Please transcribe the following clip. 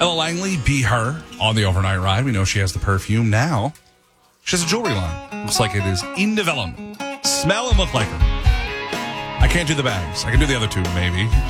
Ella Langley, be her on the overnight ride. We know she has the perfume now. She has a jewelry line. Looks like it is in development. Smell and look like her. I can't do the bags. I can do the other two, maybe.